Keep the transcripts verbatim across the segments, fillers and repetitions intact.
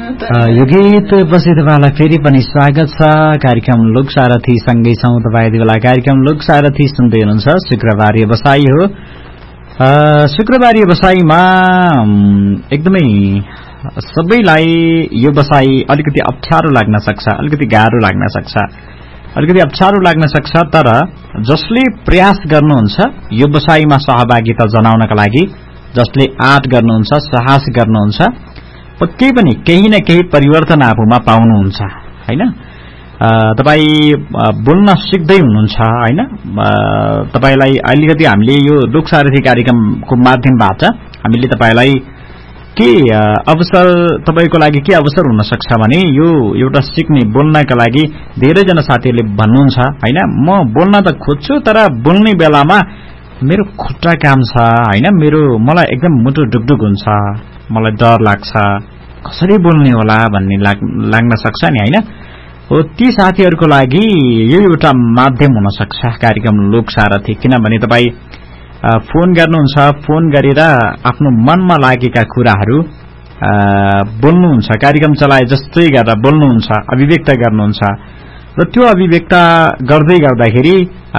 यो गीत पछि तपाईँलाई फेरि पनि स्वागत छ। कार्यक्रम लोकसारथी सँगै छौँ। तपाईँ यति बेला कार्यक्रम लोकसारथी सुन्दै हुनुहुन्छ। शुक्रबार व्यवसायी हो। शुक्रबार व्यवसायीमा एकदमै सबैलाई यो व्यवसायी अलिकति अप्ठ्यारो लाग्न सक्छ, अलिकति गाह्रो लाग्न सक्छ, अलिकति अप्ठ्यारो लाग्न सक्छ। तर जसले प्रयास गर्नुहुन्छ यो व्यवसायीमा सहभागिता जनाउनका लागि, जसले आँट गर्नुहुन्छ, साहस गर्नुहुन्छ, पक्कै पनि केही न केही परिवर्तन आफूमा पाउनुहुन्छ हैन। तपाई बोल्न सिक्दै हुनुहुन्छ हैन। तपाईलाई अलिकति हामीले यो लोकसारथी कार्यक्रमको माध्यमबाट हामीले तपाईलाई के अवसर, तपाईको लागि के अवसर हुन सक्छ भने यो एउटा सिक्ने, बोल्नका लागि धेरैजना साथीहरूले भन्नुहुन्छ हैन, म बोल्न त खोज्छु तर बोल्ने बेलामा मेरो खुट्टा काम छ हैन, मेरो मलाई एकदम मुटु ढुकढुक हुन्छ, मलाई डर लाग्छ, कसरी बोल्ने होला भन्ने लाग्न सक्छ नि हैन। हो ती साथीहरुको लागि यो एउटा माध्यम हुन सक्छ कार्यक्रम लोकसारथी। किनभने तपाई फोन गर्नुहुन्छ, फोन गरेर आफ्नो मनमा लागेका कुराहरू बोल्नुहुन्छ, कार्यक्रम चलाए जस्तै गरेर बोल्नुहुन्छ, अभिव्यक्त गर्नुहुन्छ र त्यो अभिव्यक्त गर्दै गर्दाखेरि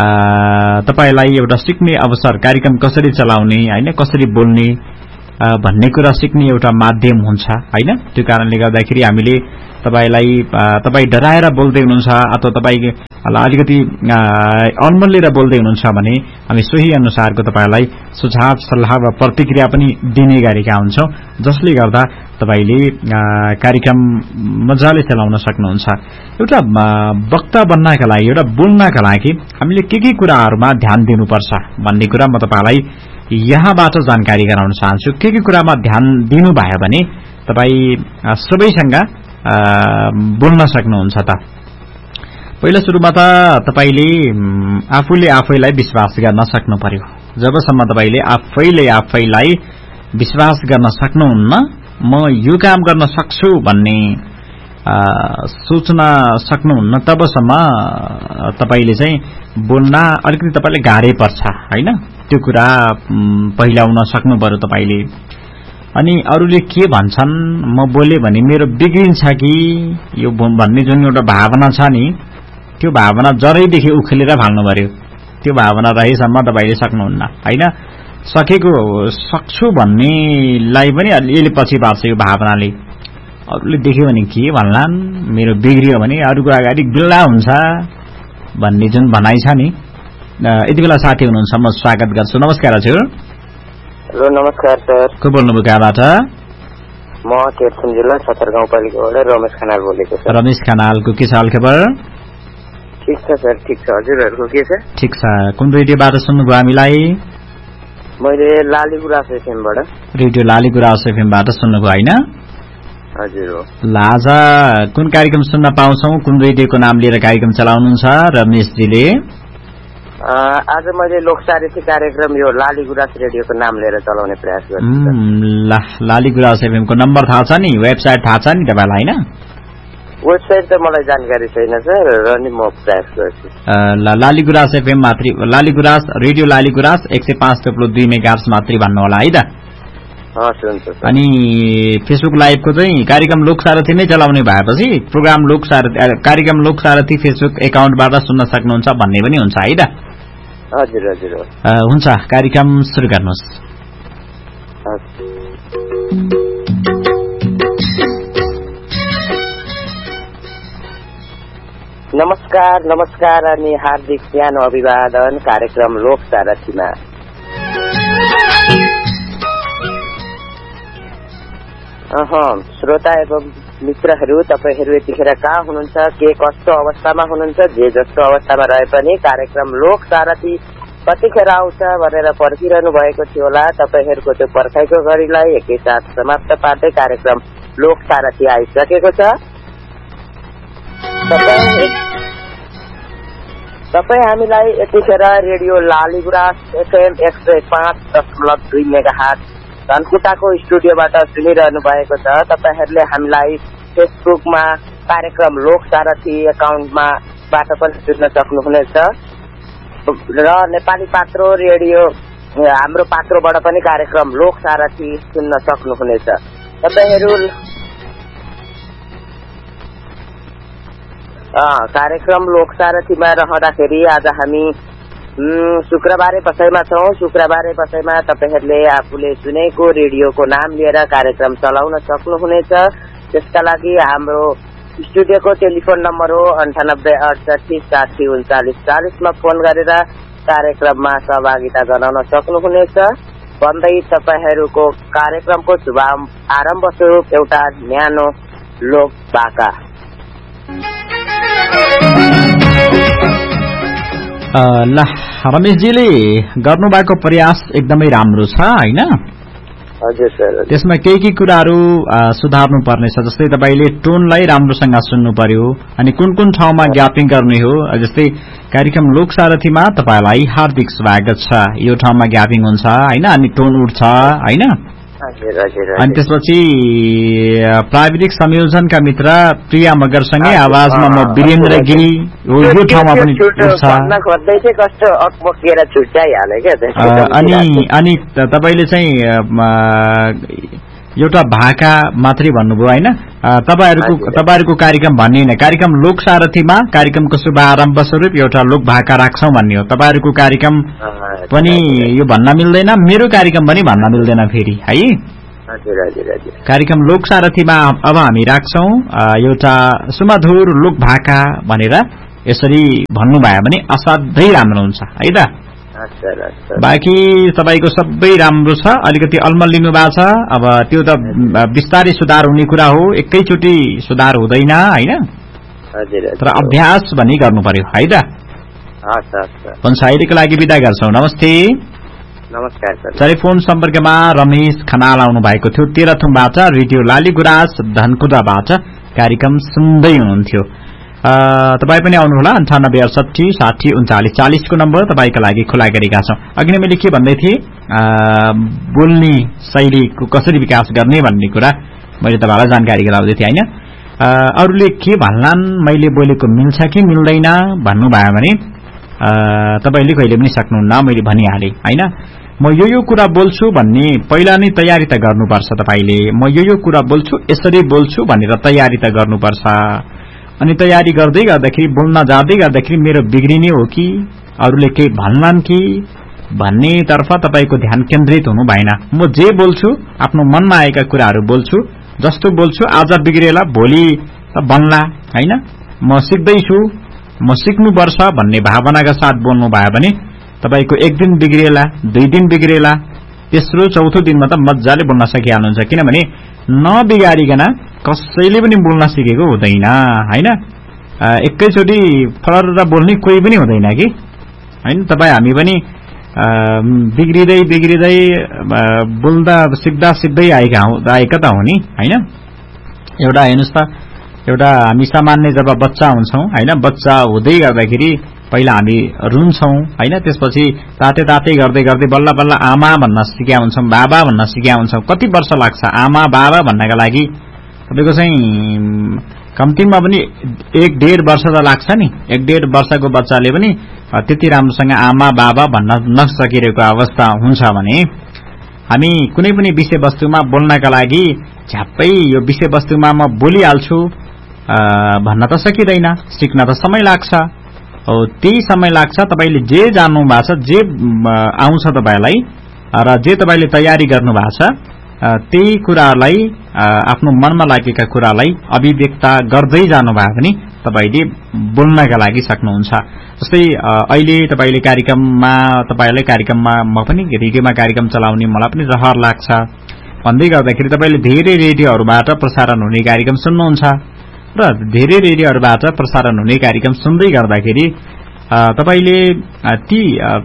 तपाईलाई एउटा सिक्ने अवसर, कार्यक्रम कसरी चलाउने हैन, कसरी बोल्ने भन्ने कुरा सिक्ने एउटा माध्यम हुन्छ हैन। त्यो कारणले गर्दाखेरि हामीले तपाईलाई, तपाई डराएर बोल्दै हुनुहुन्छ अथवा तपाई अलिकति अनमल्लेर बोल्दै हुनुहुन्छ भने हामी सोही अनुसारको तपाईलाई सुझाव, सल्लाह वा प्रतिक्रिया पनि दिने गरेका हुन्छौं, जसले गर्दा तपाईले कार्यक्रम मजाले चलाउन सक्नुहुन्छ। एउटा वक्ता बन्नका लागि, एउटा बोल्नका लागि हामीले के के कुराहरुमा ध्यान दिनुपर्छ भन्ने कुरा म तपाईलाई यहाँबाट जानकारी गराउन चाहन्छु। के के कुरामा ध्यान दिनुभयो भने तपाई सबैसँग बोल्न सक्नुहुन्छ त। पहिलो सुरुमा त तपाईले आफूले आफैलाई विश्वास गर्न सक्नु पर्यो। जबसम्म तपाईले आफैले आफैलाई विश्वास गर्न सक्नुहुन्न, म यो काम गर्न सक्छु भन्ने सोच्न सक्नुहुन्न, तबसम्म तपाईले चाहिँ बोल्न अलिकति तपाईलाई गाह्रै पर्छ हैन। त्यो कुरा पहिलाउन सक्नु पर्यो तपाईले। अनि अरूले के भन्छन्, म बोले भने मेरो बिग्रिन्छ कि यो भन्ने जुन एउटा भावना छ नि, त्यो भावना जरैदेखि उखेलेर फाल्नु पर्यो। त्यो भावना रहेसम्म तपाईले सक्नुहुन्न हैन। सकेको सक्छु भन्नेलाई पनि अलिअलि पछि पार्छ यो भावनाले। अरूले देख्यो भने के भन्लान्, मेरो बिग्रियो भने अरूको अगाडि गिल्ला हुन्छ भन्ने जुन भनाइ छ नि। यति बेला साथी हुनुहुन्छ, म स्वागत गर्छु। नमस्कार हजुर। हेलो नमस्कार सर। को बोल्नुभयो, कहाँबाट? म तेर्सुम जिल्ला सतर गाउँपालिकाबाट रमेश खनाल बोलेको सर। रमेश खनालको के छ हालखबर? ठीक छ सर, ठीक छ। हजुरहरुको के छ? ठीक छ। कुन रेडियोबाट सुन्नुभयो हामीलाई? मैले लालीगुराँस एफएमबाट। रेडियो लालीगुराँस एफएमबाट सुन्नुभयो हैन? हजुर हो। लाजा कुन कार्यक्रम सुन्न पाउँछौं? कुन रेडियोको नाम लिएर कार्यक्रम चलाउनुहुन्छ रमेशजीले? आज मैले लोकसारथी कार्यक्रम यो लालीगुराँस रेडियोको नाम लिएर चलाउने प्रयास गर्छु। लालीगुराँस एफएमको नम्बर थाहा छ नि, वेबसाइट थाहा छ नि तपाईलाई हैन? वेबसाइट त मलाई जानकारी छैन सर, र नि म प्रयास गर्छु। लालीगुराँस एफएम मात्रै, लालीगुराँस रेडियो लालीगुराँस एक सय पाँच थप्लो दुई मेगाहर्ट्ज मात्रै भन्नु होला है त। अनि फेसबुक लाइभको चाहिँ कार्यक्रम लोकसारथी नै चलाउने भएपछि प्रोग्राम लोकसारथी, कार्यक्रम लोकसारथी फेसबुक एकाउन्टबाट सुन्न सक्नुहुन्छ भन्ने पनि हुन्छ है त। हजुर हजुर हुन्छ, कार्यक्रम सुरु गर्नुहोस्। नमस्कार नमस्कार अनि हार्दिक सानो अभिवादन कार्यक्रम लोकसारथीमा। श्रोता एवं मित्रहरू, तपाईहरू यतिखेर कहाँ हुनुहुन्छ, के कस्तो अवस्थामा हुनुहुन्छ, जे जस्तो अवस्थामा रहे पनि कार्यक्रम लोकसारथी कतिखेर आउँछ भनेर पर्खिरहनु भएको थियो होला। तपाईहरूको त्यो पर्खाइको घडीलाई एकैसाथ समाप्त पार्दै कार्यक्रम लोकसारथी आइसकेको छ। तपाईँ हामीलाई यतिखेर रेडियो लालीगुराँस एफएम एक सय पाँच दशमलव दुई मेगाहर्ट्ज धनकुटाको स्टुडियोबाट सुनिरहनु भएको छ। तपाईहरूले हामीलाई फेसबुकमा कार्यक्रम लोकसारथी एकाउन्टमा बाट पनि सुन्न सक्नुहुनेछ र नेपाली पात्रो रेडियो हाम्रो पात्रोबाट पनि कार्यक्रम लोकसारथी सुन्न सक्नुहुनेछ। तपाईहरू कार्यक्रम लोकसारथीमा रहँदाखेरि आज हामी शुक्रबारे पसैमा छौँ। शुक्रबारे पसैमा तपाईहरूले आफूले सुनेको रेडियोको नाम लिएर कार्यक्रम चलाउन सक्नुहुनेछ। त्यसका लागि हाम्रो स्टुडियोको टेलिफोन नम्बर हो अन्ठानब्बे अडसठी साठी उन्चालिस चालिसमा फोन गरेर कार्यक्रममा सहभागिता गराउन सक्नुहुनेछ। भन्दै तपाईहरूको कार्यक्रमको शुभ आरम्भ स्वरूप एउटा न्यानो लोक भाका। ल रमेशजीले गर्नुभएको प्रयास एकदमै राम्रो छ हैन? हजुर सर। त्यसमा केही केही कुराहरू सुधार्नु पर्नेछ, जस्तै तपाईले टोनलाई राम्रोसँग सुन्नु पर्यो, अनि कुन कुन ठाउँमा ग्यापिङ गर्ने हो। जस्तै कार्यक्रम लोकसारथीमा तपाईलाई हार्दिक स्वागत छ, यो ठाउँमा ग्यापिङ हुन्छ हैन, अनि टोन उठ्छ हैन। अनि त्यसपछि प्राविधिक संयोजनका मित्र प्रिया मगरसँगै आवाजमा म वीरेन्द्र गिरी, यो ठाउँमा पनि उठ्छ। अनि अनि तपाईले चाहिँ एउटा भाका मात्रै भन्नुभयो हैन। तपाईहरुको तपाईहरुको कार्यक्रम भन्ने हैन, कार्यक्रम लोकसारथीमा कार्यक्रमको शुभारम्भ स्वरूप एउटा लोक भाका राख्छौं भन्ने हो। तपाईहरुको कार्यक्रम पनि यो भन्न मिल्दैन, मेरो कार्यक्रम पनि भन्न मिल्दैन फेरि है। हजुर हजुर हजुर। कार्यक्रम लोकसारथीमा अब हामी राख्छौं एउटा सुमधुर लोक भाका भनेर यसरी भन्नुभयो भने असाध्यै राम्रो हुन्छ है त। बाँकी तपाईको सबै राम्रो छ, अलिकति अल्मल लिनु भएको छ। अब त्यो त बिस्तारै सुधार हुने कुरा हो, एकैचोटि सुधार हुँदैन हैन। तर अभ्यास भनी गर्नु पर्यो है त। हुन्छ, अहिलेको लागि बिदा गर्छौं। नमस्ते। नमस्कार सर। टेलिफोन सम्पर्कमा रमेश खनाल आउनु भएको थियो तेह्रथुमबाट, रेडियो लाली गुराँस धनकुटाबाट कार्यक्रम सुन्दै हुनुहुन्थ्यो। तपाई पनि आउनुहोला, अन्ठानब्बे अडसठी साठी उन्चालिस चालिसको नम्बर तपाईका लागि खुला गरेका छौं। अघि नै मैले के भन्दै थिएँ, बोल्ने शैलीको कसरी विकास गर्ने भन्ने कुरा मैले तपाईलाई जानकारी गराउँदै थिएँ हैन। अरूले के भन्लान्, मैले बोलेको मिल्छ कि मिल्दैन भन्नुभयो भने तपाईले कहिले पनि सक्नुहुन्न, मैले भनिहालेँ हैन। म यो यो कुरा बोल्छु भन्ने पहिला नै तयारी त गर्नुपर्छ तपाईले। म यो यो कुरा बोल्छु, यसरी बोल्छु भनेर तयारी त गर्नुपर्छ। अनि तयारी गर्दै गर्दाखेरि, बोल्न जाँदै गर्दाखेरि मेरो बिग्रिने हो कि अरूले केही भन्लान् कि भन्ने तर्फ तपाईको ध्यान केन्द्रित हुनु भएन। म जे बोल्छु आफ्नो मनमा आएका कुराहरू बोल्छु, जस्तो बोल्छु आज बिग्रेला भोलि त बन्ला हैन। म सिक्दैछु, म सिक्नुपर्छ भन्ने भावनाका साथ बोल्नु भयो भने तपाईको एक दिन बिग्रेला, दुई दिन बिग्रेला, तेस्रो चौथो दिनमा त मजाले बोल्न सकिहाल्नुहुन्छ। किनभने नबिगारिकन कसैले पनि बोल्न सिकेको हुँदैन हैन। एकैचोटि फरर बोल्ने कोही पनि हुँदैन कि हैन। तपाई हामी पनि बिग्रिँदै बिग्रिँदै बोल्दा सिक्दा सिक्दै आएका आएका त हो नि हैन। एउटा हेर्नुस् त, एउटा हामी सामान्य जब बच्चा हुन्छौं हैन, बच्चा हुँदै गर्दाखेरि पहिला हामी रुन्छौं हैन, त्यसपछि ताते ताते गर्दै गर्दै बल्ल बल्ल आमा भन्न सिक्या हुन्छौं, बाबा भन्न सिक्या हुन्छौं। कति वर्ष लाग्छ आमा बाबा भन्नका लागि? तपाईको चाहिँ कम्तीमा पनि एक डेढ वर्ष त लाग्छ नि। एक डेढ वर्षको बच्चाले पनि त्यति राम्रोसँग आमा बाबा भन्न नसकिरहेको अवस्था हुन्छ भने हामी कुनै पनि विषयवस्तुमा बोल्नका लागि झ्याप्पै यो विषयवस्तुमा म बोलिहाल्छु भन्न त सकिँदैन, सिक्न त समय लाग्छ। हो, त्यही समय लाग्छ। तपाईले जे जान्नु भएको छ, जे आउँछ तपाईलाई र जे तपाईले तयारी गर्नु भएको छ, त्यही कुरालाई आफ्नो मनमा लागेका कुरालाई अभिव्यक्त गर्दै जानुभयो भने तपाईले बोल्नका लागि सक्नुहुन्छ। जस्तै अहिले तपाईले कार्यक्रममा तपाईलाई कार्यक्रममा म पनि रेडियोमा कार्यक्रम चलाउने मलाई पनि रहर लाग्छ भन्दै गर्दाखेरि तपाईले धेरै रेडियोहरुबाट प्रसारण हुने कार्यक्रम सुन्नुहुन्छ र धेरै रेडियोहरुबाट प्रसारण हुने कार्यक्रम सुन्दै गर्दाखेरि तपाईले ती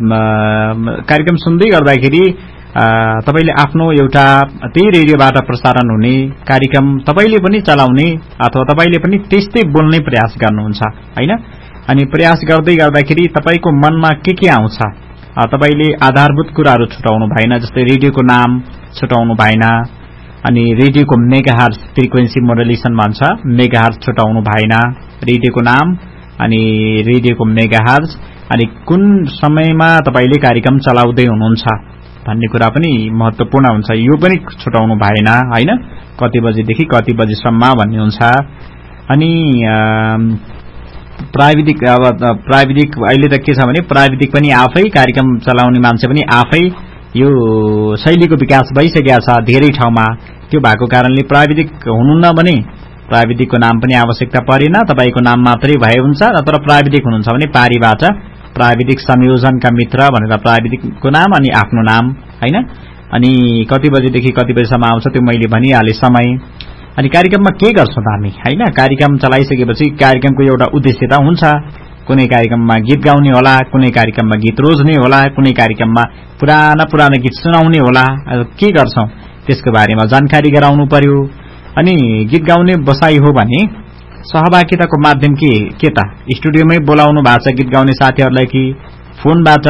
कार्यक्रम सुन्दै गर्दाखेरि तपाईले आफ्नो एउटा त्यही रेडियोबाट प्रसारण हुने कार्यक्रम तपाईले पनि चलाउने अथवा तपाईले पनि त्यस्तै बोल्ने प्रयास गर्नुहुन्छ हैन। अनि प्रयास गर्दै गर्दाखेरि तपाईको मनमा के के आउँछ, तपाईले आधारभूत कुराहरू छुटाउनु भएन। जस्तै रेडियोको नाम छुटाउनु भएन, अनि रेडियोको मेगाहर्ज फ्रिक्वेन्सी मोडुलेसन भन्छ, मेगाहर्ज छुटाउनु भएन, रेडियोको नाम अनि रेडियोको मेगाहर्ज, अनि कुन समयमा तपाईले कार्यक्रम चलाउँदै हुनुहुन्छ भन्ने कुरा पनि महत्त्वपूर्ण हुन्छ। यो पनि छुटाउनु भएन हैन, कति बजेदेखि कति बजेसम्म भन्ने हुन्छ। अनि प्राविधिक अब प्राविधिक अहिले त के छ भने प्राविधिक पनि आफै कार्यक्रम चलाउने मान्छे पनि आफै यो शैलीको विकास भइसकेको छ धेरै ठाउँमा। त्यो भएको कारणले प्राविधिक हुनुहुन्न भने प्राविधिकको नाम पनि आवश्यकता परेन, तपाईको नाम मात्रै भए हुन्छ। तर प्राविधिक हुनुहुन्छ भने पारीबाट प्राविधिक संयोजनका मित्र भनेर प्राविधिकको नाम अनि आफ्नो नाम हैन। अनि कति बजेदेखि कति बजेसम्म आउँछ त्यो मैले भनिहाले समय। अनि कार्यक्रममा के गर्छौं त हामी हैन, कार्यक्रम चलाइसकेपछि कार्यक्रमको एउटा उद्देश्य त हुन्छ। कुनै कार्यक्रममा गीत गाउने होला, कुनै कार्यक्रममा गीत रोज्ने होला, कुनै कार्यक्रममा पुराना पुराना गीत सुनाउने होला। के गर्छौं त्यसको बारेमा जानकारी गराउनु पर्यो। अनि गीत गाउने बसाई हो भने सहभागिताको माध्यम के के त स्टुडियोमै बोलाउनु भएको छ गीत गाउने साथीहरूलाई कि फोनबाट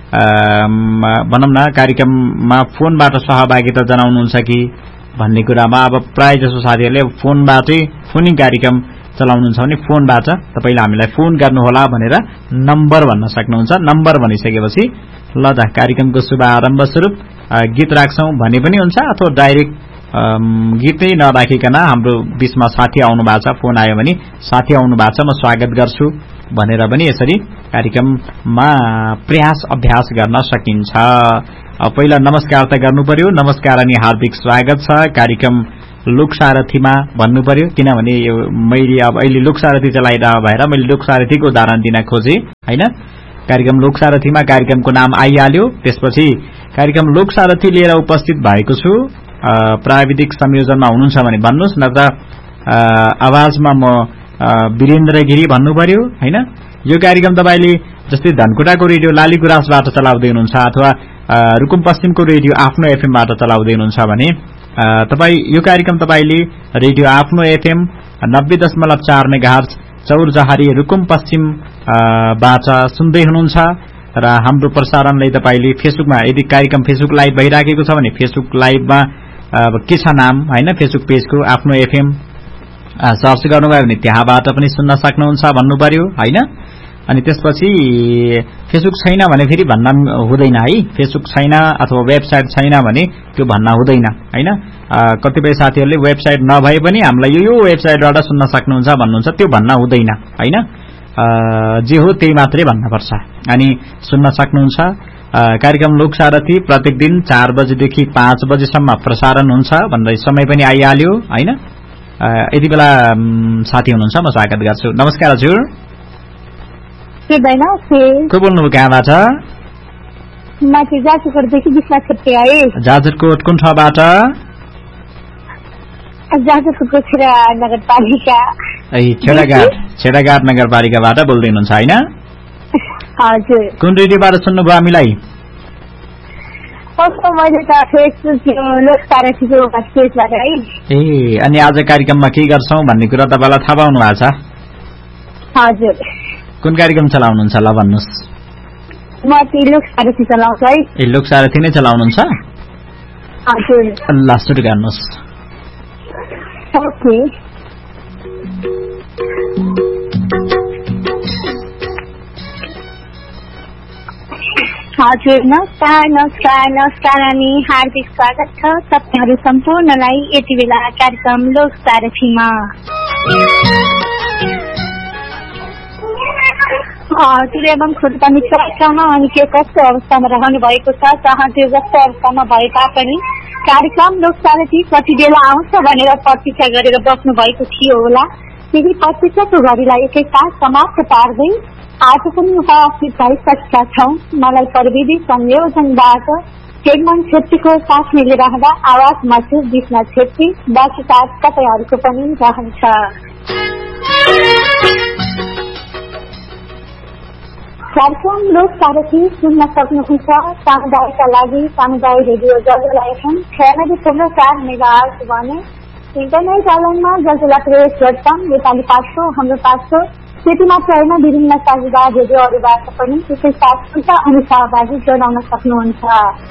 भनौं न कार्यक्रममा फोनबाट सहभागिता जनाउनुहुन्छ कि भन्ने कुरामा अब प्राय जसो साथीहरूले फोनबाटै फोनिङ कार्यक्रम चलाउनुहुन्छ भने फोनबाट तपाईले हामीलाई फोन गर्नुहोला भनेर नम्बर भन्न सक्नुहुन्छ। नम्बर भनिसकेपछि ल त कार्यक्रमको शुभारम्भ स्वरूप गीत राख्छौं भने पनि हुन्छ, अथवा डाइरेक्ट गीतै नराखिकन हाम्रो बीचमा साथी आउनु भएको छ, फोन आयो भने साथी आउनु भएको छ म स्वागत गर्छु भनेर पनि यसरी कार्यक्रममा प्रयास अभ्यास गर्न सकिन्छ। पहिला नमस्कार त गर्नु पर्यो। नमस्कार अनि हार्दिक स्वागत छ कार्यक्रम लोकसारथीमा भन्नु पर्यो, किनभने यो मैले अब अहिले लोकसारथी चलाइरह भएर मैले लोकसारथीको उदाहरण दिन खोजे हैन। कार्यक्रम लोकसारथीमा कार्यक्रमको नाम आइहाल्यो, त्यसपछि कार्यक्रम लोकसारथी लिएर उपस्थित भएको छु। प्राविधिक संयोजनमा हुनुहुन्छ भने भन्नुस्, नत्र आवाजमा म वीरेन्द्र गिरी भन्नु पर्यो हैन। यो कार्यक्रम तपाईले जस्तै धनकुटाको रेडियो लालीगुराँसबाट चलाउँदै हुनुहुन्छ अथवा रुकुम पश्चिमको रेडियो आफ्नो एफएमबाट चलाउँदै हुनुहुन्छ भने तपाई यो कार्यक्रम तपाईले रेडियो आफ्नो एफएम नब्बे दशमलव चार मेगाहर्ज चौरजहारी रुकुम पश्चिम बाट सुन्दै हुनुहुन्छ। र हाम्रो प्रसारणलाई तपाईले फेसबुकमा यदि कार्यक्रम फेसबुक लाइभ भइराखेको छ भने फेसबुक लाइभमा के छ नाम हैन, फेसबुक पेजको आफ्नो एफएम सर्च गर्नुभयो भने त्यहाँबाट पनि सुन्न सक्नुहुन्छ भन्नु पर्यो हैन। अनि त्यसपछि फेसबुक छैन भने फेरि भन्न हुँदैन है, फेसबुक छैन अथवा वेबसाइट छैन भने त्यो भन्न हुँदैन हैन। कतिपय साथीहरूले वेबसाइट नभए पनि हामीलाई यो यो वेबसाइटबाट सुन्न सक्नुहुन्छ भन्नुहुन्छ, त्यो भन्न हुँदैन हैन। जे हो त्यही मात्रै भन्नुपर्छ। अनि सुन्न सक्नुहुन्छ कार्यक्रम लोकसारथी प्रत्येक दिन चार बजेदेखि पाँच बजेसम्म प्रसारण हुन्छ भनेर समय पनि आइहाल्यो हैन। यति बेला साथी हुनुहुन्छ म स्वागत गर्छु। नमस्कार हजुर। को बोल्नुभयो कहाँबाट? जाजरकोट कुन ठाउँबाट? छेडाघाट छेडाघाट नगरपालिकाबाट बोल्दै हुनुहुन्छ हैन? हजुर। कुन रेडियोबाट सुन्नुभयो हामीलाई? ए अनि आज कार्यक्रममा के गर्छौं भन्ने कुरा तपाईलाई थाहा पाउनु भएको छ? हजुर। कुन कार्यक्रम चलाउनुहुन्छ ल भन्नुस्? म लोकसारथी चलाउँछु है। ए लोकसारथी नै चलाउनुहुन्छ? हजुर। ल सुरु गर्नुस्। ओके। हजुर नमस्कार नमस्कार नमस्कार अनि हार्दिक स्वागत छ तपाईहरु सम्पूर्णलाई यति बेला कार्यक्रम लोकसारथीमा। हजुर एवं खुर्ता मित्र कहाँ अनि के कस्तो अवस्थामा रहनु भएको छ, कहाँ त्यो जस्तो अवस्थामा भए तापनि कार्यक्रम लोकसारथी कति बेला आउँछ भनेर प्रतीक्षा गरेर बस्नु भएको थियो होला। यदि प्रतीक्षाको घडीलाई एकैसाथ समाप्त पार्दै आज पनि उपस्थित भइसकेका छौं। मलाई प्रविधि संयोजनबाट केमन छेत्रीको साथ मिलिरहँदा आवाज महसुस विष्णा छेत्री बाँकी तपाईहरुको पनि रहन्छ। कार्यक्रम लोकसारथी सुन्न सक्नुहुन्छ समुदायका लागि समुदाय रेडियो जलजला एफएम छयानब्बे दशमलव चार मेगाहर्ज भने इन्टरनेट अनलाइनमा जलजला प्रेस डट कम नेपाली पाठको हाम्रो पाठको त्यति मात्र होइन विभिन्न साझेदार रेडियोहरूबाट पनि त्यसै साथ सुन्दा अनि सहभागी गराउन सक्नुहुन्छ।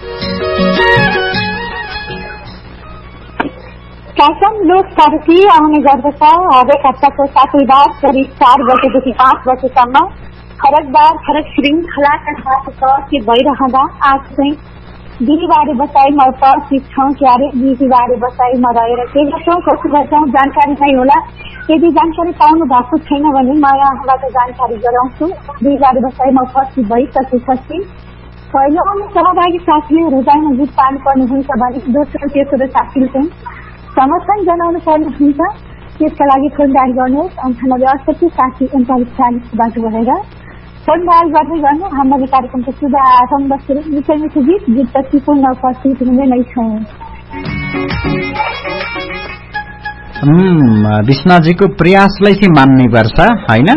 कार्यक्रम लोकसारथी आउने गर्दछ हरेक हप्ताको सातैबार करिब चार बजेदेखि पाँच बजेसम्म फरक बार फरक श्रृङ्खलाका साथ उपस्थित भइरहँदा आज चाहिँ बिहीबारे बसाइमा उपस्थित छौँ। क्यारे बिहीबारे बसाइमा रहेर के गर्छौँ कसो गर्छौँ जानकारी नै होला। यदि जानकारी पाउनु भएको छैन भने म यहाँबाट जानकारी गराउँछु। दुई हजार व्यवसायमा उपस्थित भइसकेपछि पहिलो सहभागी साथीहरू चाहिँ गीत पाल्नु पर्नुहुन्छ भने दोस्रो तेस्रो साथीहरू चाहिँ समर्थन जनाउनु पर्ने हुन्छ। त्यसका लागि फोन डायल गर्नुहोस् अन्ठानब्बे अडसठी साठी उन्चालिस चालिसबाट भएर फोन डायल गर्दै गर्नु। हाम्रो कार्यक्रमको शुभारम्भ सुरु मिठो मिठो गीत गीतपछि पूर्ण उपस्थित हुने नै छौँ। विष्णाजीको प्रयासलाई चाहिँ मान्नै पर्छ होइन?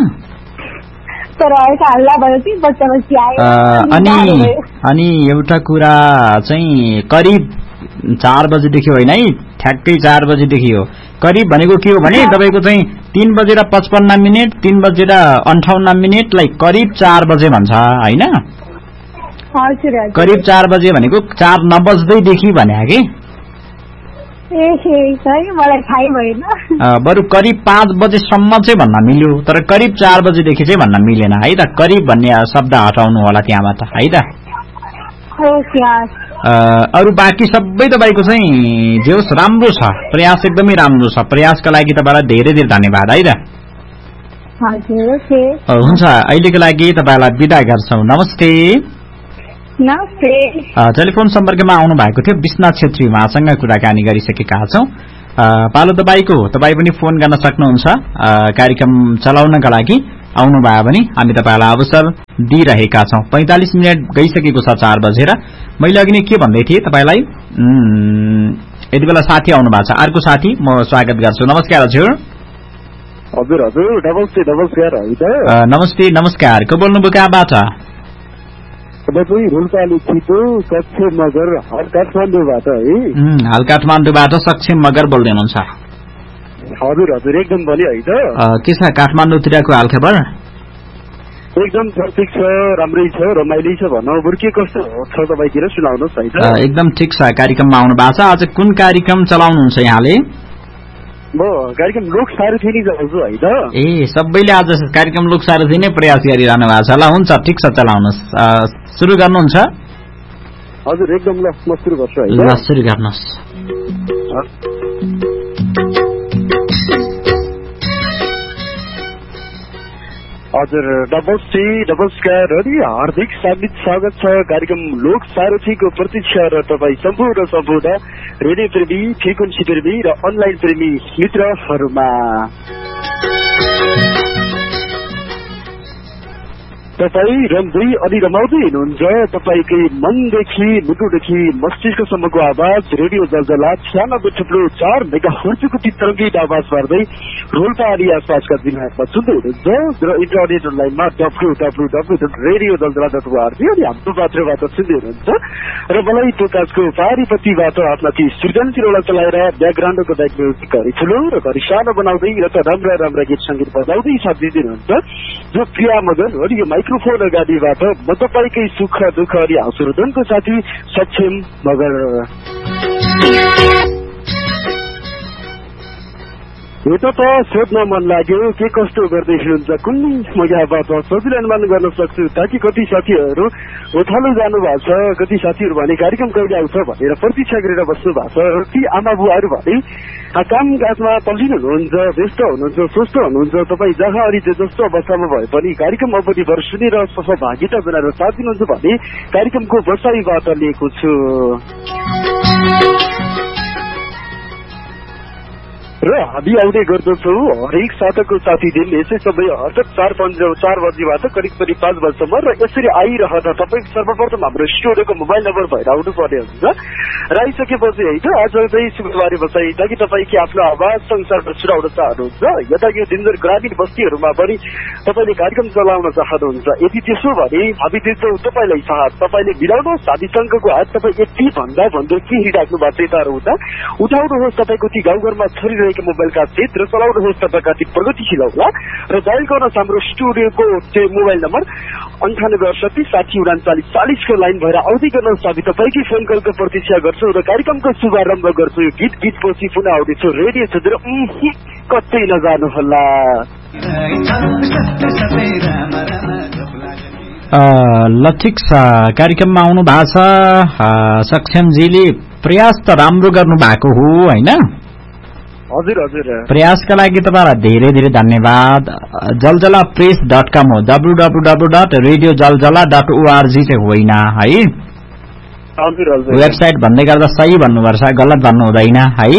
अनि अनि एउटा कुरा चाहिँ करिब चार बजेदेखि होइन है, ठ्याक्कै चार बजेदेखि हो। करिब भनेको के हो भने तपाईँको चाहिँ तीन बजेर पचपन्न मिनट तीन बजेर अन्ठाउन्न मिनटलाई करिब चार बजे भन्छ होइन? करिब चार बजे भनेको चार नबज्दैदेखि भने कि बरु करिब पाँच बजेसम्म चाहिँ भन्न मिल्यो, तर करिब चार बजेदेखि चाहिँ भन्न मिलेन है त। करिब भन्ने शब्द हटाउनु होला त्यहाँबाट है त। अरू बाँकी सबै तपाईँको चाहिँ जे होस् राम्रो छ, प्रयास एकदमै राम्रो छ। प्रयासका लागि तपाईँलाई धेरै धेरै धन्यवाद है त। हुन्छ, अहिलेको लागि तपाईँलाई बिदा गर्छौँ। नमस्ते। टेलिफोन सम्पर्कमा आउनु भएको थियो विष्णा छेत्री, उहाँसँग कुराकानी गरिसकेका छौँ। पालो तपाईँको हो, तपाईँ पनि फोन गर्न सक्नुहुन्छ। कार्यक्रम चलाउनका लागि आउनुभयो भने हामी तपाईँलाई अवसर दिइरहेका छौँ। पैंतालिस मिनट गइसकेको छ चार बजेर। मैले अघि नै के भन्दै थिएँ तपाईँलाई, यति बेला साथी आउनु भएको छ। अर्को साथी म स्वागत गर्छु। नमस्कार हजुर। हजुर हजुर नमस्कार। नमस्ते नमस्कार। को बोल्नुभयो कहाँबाट? हाल काठमाडौँबाट सक्षम मगर बोल्दै हुनुहुन्छ? हजुर हजुर एकदम बलियो है त। के छ काठमाडौँतिरको हालखबर? एकदम ठिक छ, राम्रै छ, रमाइलो छ भनौँ। बरु के कस्तो छ तपाईँतिर सुनाउनुहोस् है त। एकदम ठिक छ। कार्यक्रममा आउनु भएको छ। आज कुन कार्यक्रम चलाउनुहुन्छ यहाँले? म कार्यक्रम लोक सारथी नै चलाउँछु है त। ए सबैले आज कार्यक्रम लोक सारथी नै प्रयास गरिरहनु भएको छ। ल हुन्छ, ठिक छ, चलाउनुहोस्। सुरु गर्नुहुन्छ? हजुर एकदम। ल म सुरु गर्छु है। ल सुरु गर्नुहोस्। हजुर नमस्ते नमस्कार अनि हार्दिक स्वागत छ कार्यक्रम लोक सारथीको प्रतीक्षा र तपाईँ सम्पूर्ण सम्पूर्ण रेडियो प्रेमी, फ्रिक्वेन्सी प्रेमी र अनलाइन प्रेमी मित्रहरूमा। तपाईँ रम्दै अनि रमाउँदै हुनुहुन्छ। तपाईँकै मनदेखि मुटुदेखि मस्तिष्कसम्मको आवाज रेडियो जलजला छ्यानब्बे थुप्रो चार मेगा हर्जको तरङ्गित आवाज पार्दै रोल्पा अनि आसपासका जिल्लाहरूमा सुन्दै हुनुहुन्छ र इन्टरनेट अनलाइनमा W W W dot radio जलजला डट ओआरजी अनि हाम्रो पात्रबाट सुन्दै हुनुहुन्छ। र मलाई प्रकाशको पारिपट्टिबाट आफ्ना ती सृजनशीलता चलाएर ब्याकग्राउन्डको ब्याक म्युजिक घरि ठुलो र घरि सानो बनाउँदै र त राम्रा राम्रा गीत सङ्गीत बजाउँदै साथ दिइदिनुहुन्छ जो प्रिया मगन अनि यो माइक्रोफोन अगाडिबाट म तपाईँकै सुख दुःख अनि हाँसोरोदनको साथी सक्षम मगर। यता त सोध्न मन लाग्यो के कस्तो गर्दै हुनुहुन्छ, कुन मजाबाट सजिलो अनुमान गर्न सक्छु ताकि कति साथीहरू ओथालो जानु भएको छ, कति साथीहरू भने कार्यक्रम कहिले आउँछ भनेर प्रतीक्षा गरेर बस्नु भएको छ। ती आमा बुवाहरू भने काम काजमा तल्लिनु हुनुहुन्छ, व्यस्त हुनुहुन्छ, स्वस्थ हुनुहुन्छ। तपाईँ जहाँ अनि जस्तो अवस्थामा भए पनि कार्यक्रम अवधिभर सुनेर सहभागिता जनाएर साथ दिनुहुन्छ भने कार्यक्रमको बसाइबाट लिएको छु। र हामी आउने गर्दछौ हरेक साताको साथी दिन यसै समय अर्थात चार पन्ज चार बजीबाट करिब करिब पाँच बजीसम्म र यसरी आइरहँदा तपाईँ सर्वप्रथम हाम्रो स्टुडियोको मोबाइल नम्बर भएर आउनु पर्ने हुन्छ र आइसकेपछि है त आज चाहिँ शुक्रबार बसाइ ताकि तपाईँले आफ्नो आवाज संसारमा सुनाउन चाहनुहुन्छ यता यो दिनभर ग्रामीण बस्तीहरूमा पनि तपाईँले कार्यक्रम चलाउन चाहनुहुन्छ। यदि त्यसो भने हामी दिन्छौँ तपाईँलाई साथ, तपाईँले मिलाउनुहोस् हामीसँगको हात। तपाईँ यति भन्दा भन्दै के हिँडिराख्नु भएको छ यताहरू हुँदा उठाउनुहोस् तपाईँको ती गाउँघरमा छरिरहेको मोबाइलका सेट र चलाउनुहोस् तपाईँका ती प्रगतिशील होला र डायल गर्नुहोस् हाम्रो स्टुडियोको त्यो मोबाइल नम्बर अन्ठानब्बे अडसठी साठी उनाचालिस चालिसको लाइन भएर आउँदै गर्नुहोस्। हामी तपाईँकै फोन कलको प्रतीक्षा गर्छौँ र कार्यक्रमको शुभारम्भ गर्छौँ। यो गीत गीतपछि पुनः आउँदैछु रेडियो छोडेर कतै नजानुहोला। ल ठिक छ, कार्यक्रममा आउनु भएको छ सक्षमजीले। प्रयास त राम्रो गर्नु भएको हो होइन? हजुर हजुर प्रयासका लागि तपाईँलाई धेरै धेरै धन्यवाद। जलजला प्रेस डट कम हो, W W W dot radio जलजला डट ओआरजी चाहिँ होइन है। हजुर हजुर वेबसाइट भन्दै गर्दा सही भन्नुपर्छ, गलत भन्नु हुँदैन है।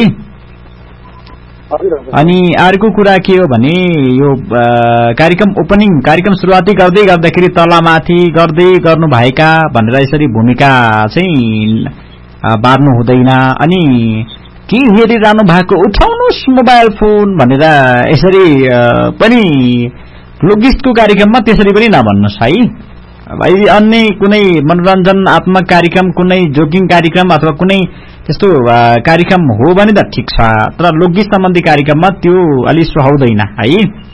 अनि अर्को कुरा के हो भने यो कार्यक्रम ओपनिङ कार्यक्रम सुरुवाती गर्दै गर्दाखेरि तलमाथि गर्दै गर्नुभएका भनेर यसरी भूमिका चाहिँ बार्नु हुँदैन। अनि के हेरिरहनु भएको उठाउनुहोस् मोबाइल फोन भनेर यसरी पनि लोकगीतको कार्यक्रममा त्यसरी पनि नभन्नुहोस् है। भाइ अन्य कुनै मनोरञ्जनात्मक कार्यक्रम, कुनै जोकिङ कार्यक्रम अथवा कुनै त्यस्तो कार्यक्रम हो भने त ठिक छ, तर लोकगीत सम्बन्धी कार्यक्रममा त्यो अलि सुहाउँदैन है।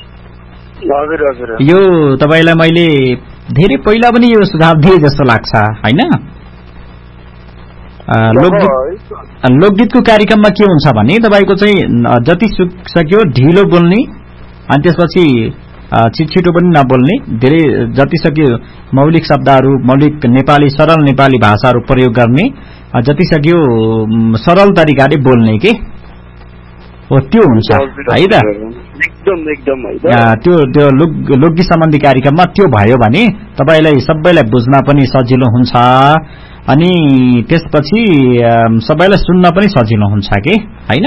यो तपाईलाई मैले धेरै पहिला पनि यो सुझाव दिए जस्तो लाग्छ हैन। लोकगीत लोकगीतको कार्यक्रममा के हुन्छ भने तपाईको चाहिँ जति सक्यो ढिलो बोल्ने अनि त्यसपछि छिटछिटो पनि नबोल्ने, धेरै जति सक्यो मौलिक शब्दहरू, मौलिक नेपाली सरल नेपाली भाषाहरू प्रयोग गर्ने, जति सक्यो सरल तरिकाले बोल्ने के हो त्यो हुन्छ है त। एकदम एकदम त्यो त्यो लोकगीत सम्बन्धी कार्यक्रममा त्यो भयो भने तपाईलाई सबैलाई बुझ्न पनि सजिलो हुन्छ अनि त्यसपछि सबैलाई सुन्न पनि सजिलो हुन्छ के हैन।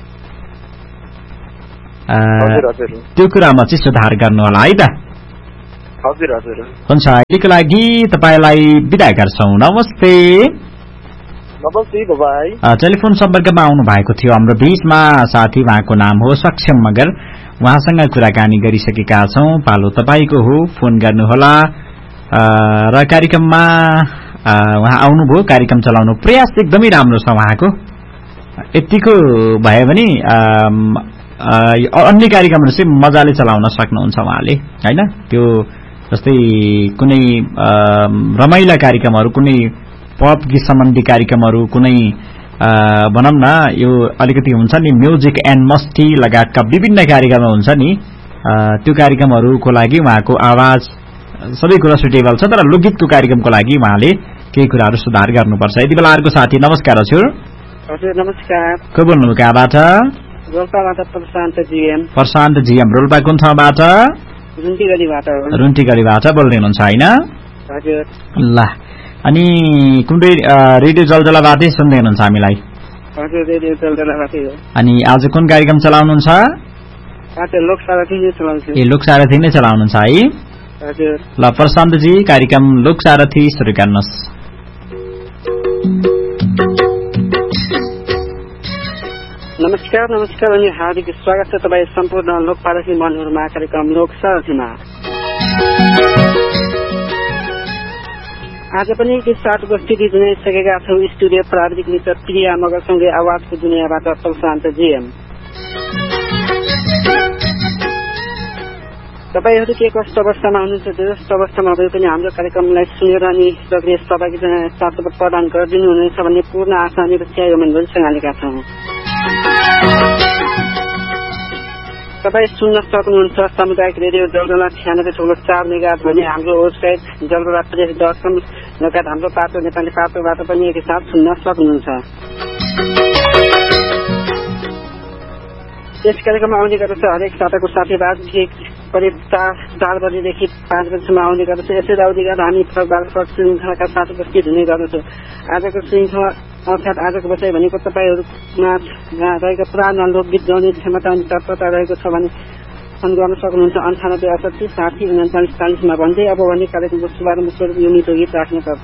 त्यो कुरामा चाहिँ सुधार गर्नु होला है त। हजुर हजुर हुन्छ, अहिलेको लागि तपाईलाई बिदा गर्छौं। नमस्ते। नमस्ते बाबाई। टेलिफोन सम्पर्कमा आउनु भएको थियो हाम्रो बीचमा साथी, उहाँको नाम हो सक्षम मगर। उहाँसँग कुराकानी गरिसकेका छौं। पालो तपाईको हो, फोन गर्नुहोला र कार्यक्रममा उहाँ आउनुभयो, कार्यक्रम चलाउनु प्रयास एकदमै राम्रो छ उहाँको। यतिको भयो भने अन्य कार्यक्रमहरू चाहिँ मजाले चलाउन सक्नुहुन्छ उहाँले हैन। त्यो जस्तै कुनै रमाइला कार्यक्रमहरू, कुनै पप गीत सम्बन्धी कार्यक्रमहरू, कुनै भनौँ न यो अलिकति हुन्छ नि म्युजिक एन्ड मस्ती लगायतका विभिन्न कार्यक्रम हुन्छ नि, त्यो कार्यक्रमहरूको लागि उहाँको आवाज सबै कुरा सुटेबल छ। तर लोकगीतको कार्यक्रमको लागि उहाँले केही कुराहरू सुधार गर्नुपर्छ। यति बेला अर्को साथी। नमस्कार हजुर। हजुर नमस्कार। को बोल्नु कहाँबाट? रोल्पाबाट प्रशान्त जीएम। प्रशान्त जीएम। रोल्पा कुन ठाउँबाट? रुन्टीगढीबाट। रुन्टीगढीबाट बोल्दै हुनुहुन्छ हैन? हजुर। ल, अनि कुन रेडियो जलजलाबाटै सुन्दै हुनुहुन्छ हामीलाई? हजुर रेडियो जलजलाबाटै हो। अनि आज कुन कार्यक्रम चलाउनुहुन्छ? आज लोकसारथी नै चलाउँछु। ए लोकसारथी नै चलाउनुहुन्छ है? हजुर। ल प्रशान्तजी, कार्यक्रम लोकसारथी सुरु गर्नुहोस्। नमस्कार नमस्कार अनि हार्दिक स्वागत छ तपाईँ सम्पूर्ण लोकपारसी मनहरूमा कार्यक्रम लोकसारथीमा। आज पनि केही सात उपस्थिति जनाइसकेका छौँ। स्टुडियो प्राविधिक मित्र प्रिया मगरसँगै आवाजको दुनियाँबाट प्रशान्त जीएम। तपाईँहरू के कस्तो अवस्थामा हुनुहुन्छ? जस्तो अवस्थामा भए पनि हाम्रो कार्यक्रमलाई सुनेर अनि सक्रिय सहभागिता साथ प्रदान गरिदिनु हुनेछ भन्ने पूर्ण आशा अनि यो मनभरिसँग हालेका छौँ। तपाईँ सुन्न सक्नुहुन्छ सामुदायिक रेडियो जलजला छ्यानब्बे ठुलो चार मेगा भन्ने हाम्रो वेबसाइट जलजला प्रेस डट कम लगायत हाम्रो पाटो नेपाली पाटोबाट पनि एकैसाथ सुन्न सक्नुहुन्छ। यस कार्यक्रममा आउने गर्दछ हरेक साताको साथीभाग करिब चार चार बजीदेखि पाँच बजीसम्म आउने गर्दछ। यसरी आउने गर्दा हामी फरक फरक श्रृङ्खलाका साथ उपस्थित हुने गर्दछौँ। आजको श्रृङ्खला अर्थात् आजको विषय भनेको तपाईँहरूमा रहेको पुरानो लोकगीत गाउने क्षमता अनि तत्परता रहेको छ भने फोन गर्न सक्नुहुन्छ अन्ठानब्बे अठसट्ठी साठी उन्चालिस चालिसमा भन्दै अब भने कार्यक्रमको शुभारम्भ स्वरूप यो मिठो गीत राख्नुपर्छ।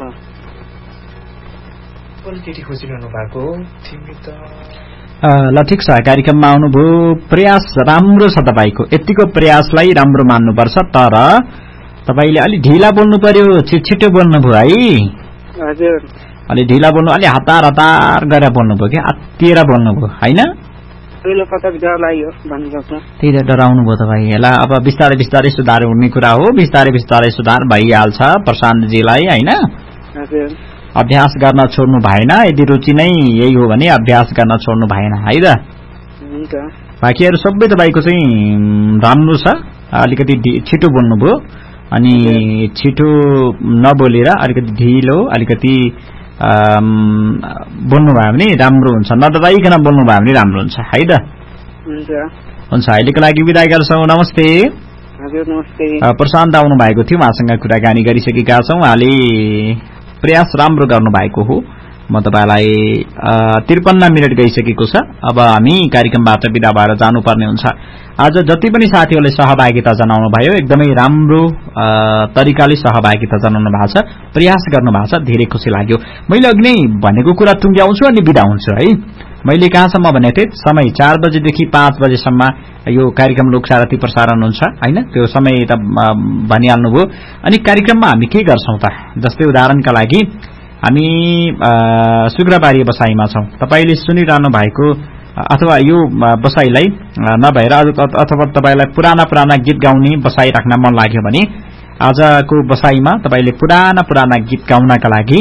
ल ठिक छ, कार्यक्रममा आउनुभयो, प्रयास राम्रो छ तपाईँको। यतिको प्रयासलाई राम्रो मान्नुपर्छ, तर तपाईँले अलि ढिला बोल्नु पर्यो, छिटछिटो बोल्नुभयो है। हजुर, अलि ढिला बोल्नु, अलि हतार हतार गरेर बोल्नुभयो कि हत्तिएर बोल्नुभयो हैन? पहिलो पटक डर लाग्यो भनेको छ, त्यही त डराउनु भयो तपाईँलाई। अब बिस्तारै बिस्तारै सुधार हुने कुरा हो, बिस्तारै बिस्तारै सुधार भइहाल्छ प्रशान्तजीलाई हैन? हजुर। अभ्यास गर्न छोड्नु भएन, यदि रुचि नै यही हो भने अभ्यास गर्न छोड्नु भएन है त। बाँकीहरू सबै तपाईँको चाहिँ राम्रो छ, अलिकति छिटो बोल्नुभयो अनि छिटो नबोलेर अलिकति ढिलो अलिकति बोल्नुभयो भने राम्रो हुन्छ, नडराइकन बोल्नुभयो भने राम्रो हुन्छ है त। हुन्छ हुन्छ अहिलेको लागि बिदा गर्छौँ नमस्ते हजुर नमस्ते प्रशान्त आउनु भएको थियो उहाँसँग कुराकानी गरिसकेका छौँ उहाँले प्रयास राम्रो गर्नु भएको हो म तपाईलाई त्रिपन्न मिनट गइसकेको छ अब हामी कार्यक्रमबाट बिदा भएर जानुपर्ने हुन्छ आज जति पनि साथीहरूले सहभागिता जनाउनु भयो एकदमै राम्रो तरिकाले सहभागिता जनाउनु भएको छ प्रयास गर्नु भएको छ धेरै खुसी लाग्यो मैले अघि नै भनेको कुरा टुङ्ग्याउँछु अनि बिदा हुन्छु है मैले कहाँसम्म भनेको थिएँ समय चार बजेदेखि पाँच बजेसम्म यो कार्यक्रम लोकसारथी प्रसारण हुन्छ हैन त्यो समय त भनिहाल्नुभयो अनि कार्यक्रममा हामी के गर्छौं त जस्तै उदाहरणका लागि हामी शुक्रबारी बसाइमा छौं तपाईले सुनिरहनु भएको अथवा यो बसाइलाई नभएर अथवा तपाईलाई पुराना पुराना गीत गाउने बसाइ राख्न मन लाग्यो भने आजको बसाइमा तपाईले पुराना पुराना गीत गाउनका लागि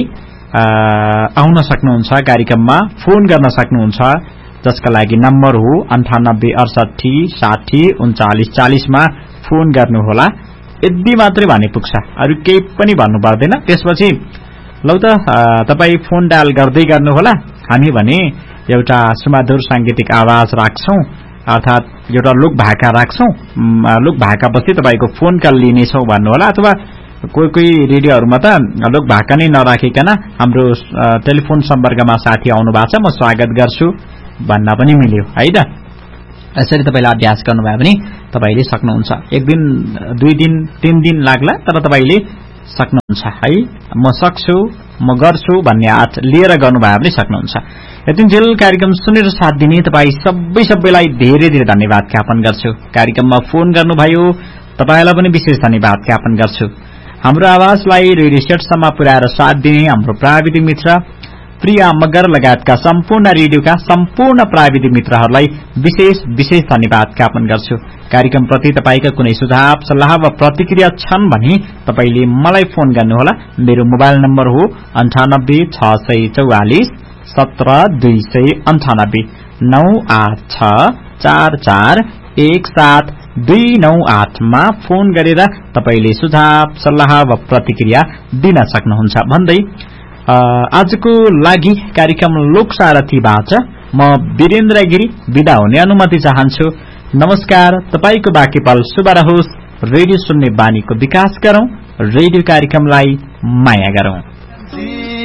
आउन सक्नुहुन्छ कार्यक्रममा फोन गर्न सक्नुहुन्छ जसका लागि नम्बर हो अन्ठानब्बे अडसठी साठी उन्चालिस चालीस मा फोन गर्नुहोला यदि मात्रै भने पुग्छ अरु केही पनि भन्नु पर्दैन त्यसपछि लौ त तपाई फोन डायल गर्दै गर्नुहोला हामी भने एउटा सुमधुर सांगीतिक आवाज राख्छौं अर्थात एउटा लोक भाका राख्छौं लोक भाका पछि तपाईको फोन कल लिनेछौं भन्नुहोला अथवा कोही कोही रेडियोहरुमा त लोक भाका नै नराखिकन हाम्रो टेलिफोन सम्पर्कमा साथी आउनु भएको छ म स्वागत गर्छु भन्न पनि मिल्यो है त यसरी तपाईले अभ्यास गर्नुभयो भने तपाईले सक्नुहुन्छ एक दिन दुई दिन तीन दिन लाग्ला तर तपाईले सक्नुहुन्छ है म सक्छु म गर्छु भन्ने आँट लिएर गर्नुभयो भने सक्नुहुन्छ यतिन्जेल कार्यक्रम सुनेर साथ दिने तपाई सबै सबैलाई धेरै धेरै धन्यवाद ज्ञापन गर्छु कार्यक्रममा फोन गर्नुभयो तपाईलाई पनि विशेष धन्यवाद ज्ञापन गर्छु हाम्रो आवाजलाई रेडियो सेटसम्म पुर्याएर साथ दिने हाम्रो प्राविधिक मित्र प्रिया मगर लगायतका सम्पूर्ण रेडियोका सम्पूर्ण प्राविधिक मित्रहरूलाई विशेष विशेष धन्यवाद ज्ञापन गर्छु कार्यक्रम प्रति तपाईका कुनै सुझाव सल्लाह वा प्रतिक्रिया छन् भने तपाईले मलाई फोन गर्नुहोला मेरो मोबाइल नम्बर हो अन्ठानब्बे छ सय चौवालिस सत्र दुई सय अन्ठानब्बे नौ आठ छ चार चार एक सात दुई नौ आठ मा फोन गरेर तपाईले सुझाव सल्लाह वा प्रतिक्रिया दिन सक्नुहुन्छ भन्दै आजको लागि कार्यक्रम लोकसारथीबाट म वीरेन्द्र गिरी बिदा हुने अनुमति चाहन्छु नमस्कार तपाईको बाँकी पल शुभ रहोस् रेडियो सुन्ने बानीको विकास गरौं रेडियो कार्यक्रमलाई माया गरौं